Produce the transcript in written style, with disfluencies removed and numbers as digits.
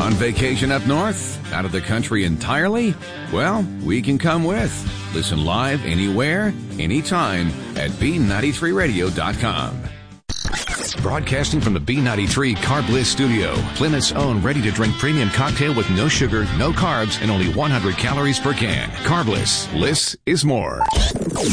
On vacation up north? Out of the country entirely? Well, we can come with. Listen live anywhere, anytime at B93Radio.com. Broadcasting from the B93 Carb Bliss studio, Plymouth's own ready-to-drink premium cocktail with no sugar, no carbs, and only 100 calories per can. Carb Bliss. Bliss is more.